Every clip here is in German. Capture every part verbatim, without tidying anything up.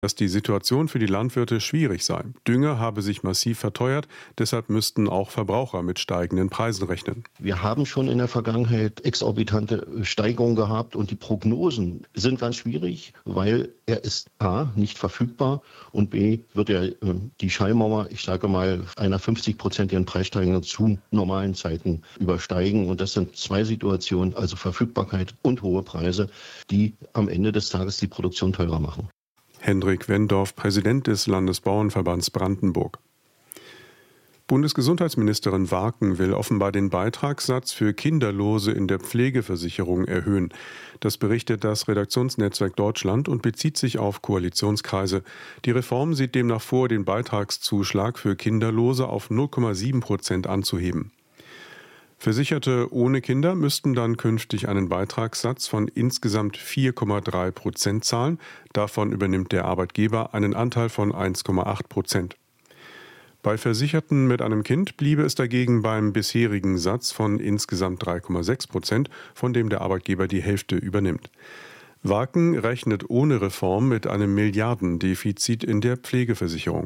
dass die Situation für die Landwirte schwierig sei. Dünger habe sich massiv verteuert, deshalb müssten auch Verbraucher mit steigenden Preisen rechnen. Wir haben schon in der Vergangenheit exorbitante Steigerungen gehabt und die Prognosen sind ganz schwierig, weil er ist A, nicht verfügbar und B, wird er äh, die Schallmauer, ich sage mal, einer fünfzig-prozentigen Preissteigerung zu normalen Zeiten übersteigen. Und das sind zwei Situationen, also Verfügbarkeit und hohe Preise, die am Ende des Tages die Produktion teurer machen. Hendrik Wendorf, Präsident des Landesbauernverbands Brandenburg. Bundesgesundheitsministerin Warken will offenbar den Beitragssatz für Kinderlose in der Pflegeversicherung erhöhen. Das berichtet das Redaktionsnetzwerk Deutschland und bezieht sich auf Koalitionskreise. Die Reform sieht demnach vor, den Beitragszuschlag für Kinderlose auf null Komma sieben Prozent anzuheben. Versicherte ohne Kinder müssten dann künftig einen Beitragssatz von insgesamt vier Komma drei Prozent zahlen. Davon übernimmt der Arbeitgeber einen Anteil von eins Komma acht Prozent. Bei Versicherten mit einem Kind bliebe es dagegen beim bisherigen Satz von insgesamt drei Komma sechs Prozent, von dem der Arbeitgeber die Hälfte übernimmt. Warken rechnet ohne Reform mit einem Milliardendefizit in der Pflegeversicherung.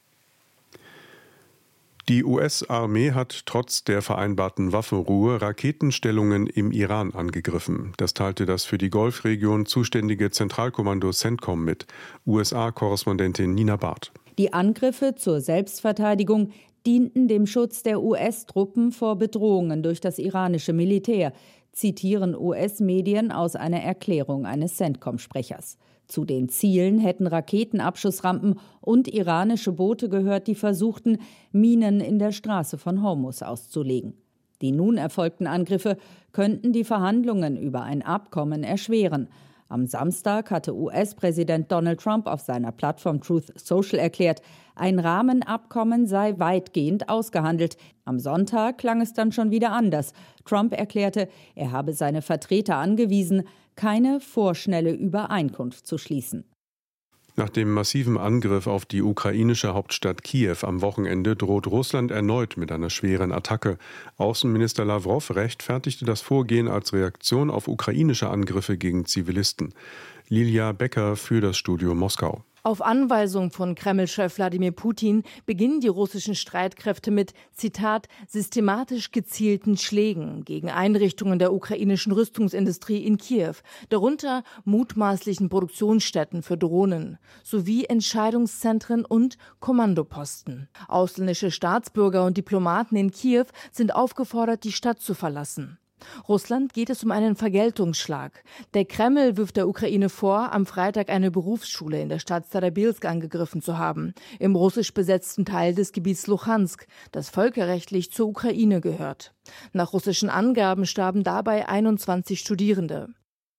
Die U S-Armee hat trotz der vereinbarten Waffenruhe Raketenstellungen im Iran angegriffen. Das teilte das für die Golfregion zuständige Zentralkommando CENTCOM mit. U S A-Korrespondentin Nina Barth. Die Angriffe zur Selbstverteidigung dienten dem Schutz der U S-Truppen vor Bedrohungen durch das iranische Militär, zitieren U S-Medien aus einer Erklärung eines CENTCOM-Sprechers. Zu den Zielen hätten Raketenabschussrampen und iranische Boote gehört, die versuchten, Minen in der Straße von Hormuz auszulegen. Die nun erfolgten Angriffe könnten die Verhandlungen über ein Abkommen erschweren. Am Samstag hatte U S-Präsident Donald Trump auf seiner Plattform Truth Social erklärt, ein Rahmenabkommen sei weitgehend ausgehandelt. Am Sonntag klang es dann schon wieder anders. Trump erklärte, er habe seine Vertreter angewiesen, keine vorschnelle Übereinkunft zu schließen. Nach dem massiven Angriff auf die ukrainische Hauptstadt Kiew am Wochenende droht Russland erneut mit einer schweren Attacke. Außenminister Lawrow rechtfertigte das Vorgehen als Reaktion auf ukrainische Angriffe gegen Zivilisten. Lilia Becker für das Studio Moskau. Auf Anweisung von Kreml-Chef Wladimir Putin beginnen die russischen Streitkräfte mit, Zitat, systematisch gezielten Schlägen gegen Einrichtungen der ukrainischen Rüstungsindustrie in Kiew, darunter mutmaßlichen Produktionsstätten für Drohnen, sowie Entscheidungszentren und Kommandoposten. Ausländische Staatsbürger und Diplomaten in Kiew sind aufgefordert, die Stadt zu verlassen. Russland geht es um einen Vergeltungsschlag. Der Kreml wirft der Ukraine vor, am Freitag eine Berufsschule in der Stadt Starobilsk angegriffen zu haben, im russisch besetzten Teil des Gebiets Luhansk, das völkerrechtlich zur Ukraine gehört. Nach russischen Angaben starben dabei einundzwanzig Studierende.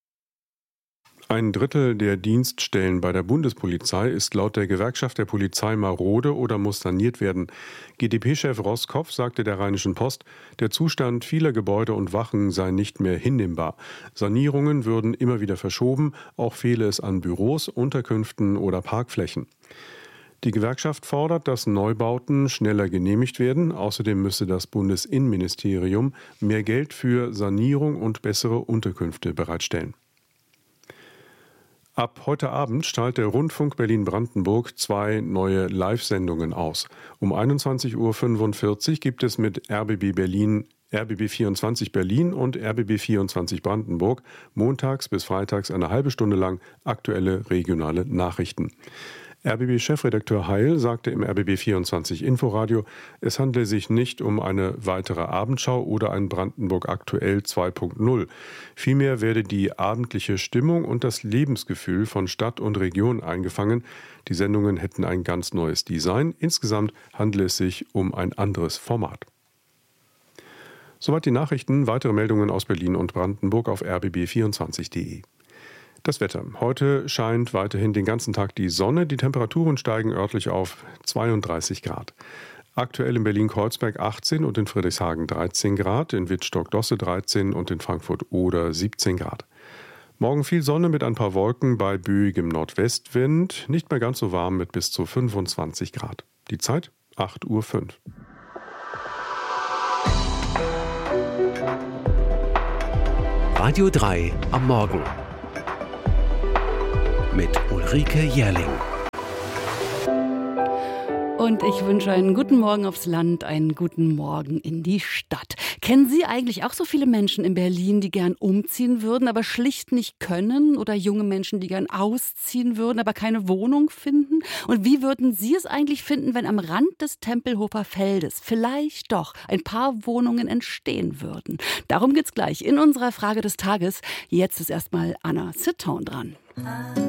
Ein Drittel der Dienststellen bei der Bundespolizei ist laut der Gewerkschaft der Polizei marode oder muss saniert werden. G d P-Chef Roßkopf sagte der Rheinischen Post, der Zustand vieler Gebäude und Wachen sei nicht mehr hinnehmbar. Sanierungen würden immer wieder verschoben, auch fehle es an Büros, Unterkünften oder Parkflächen. Die Gewerkschaft fordert, dass Neubauten schneller genehmigt werden. Außerdem müsse das Bundesinnenministerium mehr Geld für Sanierung und bessere Unterkünfte bereitstellen. Ab heute Abend strahlt der Rundfunk Berlin-Brandenburg zwei neue Live-Sendungen aus. Um einundzwanzig Uhr fünfundvierzig gibt es mit R B B Berlin, R B B vierundzwanzig Berlin und R B B vierundzwanzig Brandenburg montags bis freitags eine halbe Stunde lang aktuelle regionale Nachrichten. R B B-Chefredakteur Heil sagte im R B B vierundzwanzig Inforadio, es handle sich nicht um eine weitere Abendschau oder ein Brandenburg aktuell zwei Punkt null. Vielmehr werde die abendliche Stimmung und das Lebensgefühl von Stadt und Region eingefangen. Die Sendungen hätten ein ganz neues Design. Insgesamt handle es sich um ein anderes Format. Soweit die Nachrichten. Weitere Meldungen aus Berlin und Brandenburg auf r b b vierundzwanzig punkt de. Das Wetter. Heute scheint weiterhin den ganzen Tag die Sonne. Die Temperaturen steigen örtlich auf zweiunddreißig Grad. Aktuell in Berlin-Kreuzberg achtzehn und in Friedrichshagen dreizehn Grad, in Wittstock-Dosse dreizehn und in Frankfurt-Oder siebzehn Grad. Morgen viel Sonne mit ein paar Wolken bei böigem Nordwestwind. Nicht mehr ganz so warm mit bis zu fünfundzwanzig Grad. Die Zeit acht Uhr fünf. Radio drei am Morgen mit Ulrike Jährling. Und ich wünsche einen guten Morgen aufs Land, einen guten Morgen in die Stadt. Kennen Sie eigentlich auch so viele Menschen in Berlin, die gern umziehen würden, aber schlicht nicht können? Oder junge Menschen, die gern ausziehen würden, aber keine Wohnung finden? Und wie würden Sie es eigentlich finden, wenn am Rand des Tempelhofer Feldes vielleicht doch ein paar Wohnungen entstehen würden? Darum geht's gleich in unserer Frage des Tages. Jetzt ist erstmal Anna Sitton dran.